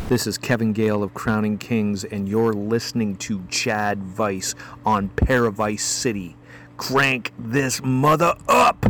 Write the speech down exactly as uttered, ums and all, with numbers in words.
This is Kevin Gale of Crowning Kings, and you're listening to Chad Vice on Paravice City. Crank this mother up!